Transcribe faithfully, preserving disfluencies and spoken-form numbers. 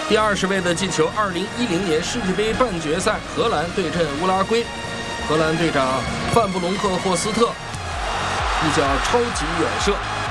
第二十位的进球，二零一零年世界杯半决赛，荷兰对阵乌拉圭，荷兰队长范布隆克霍斯特一脚超级远射。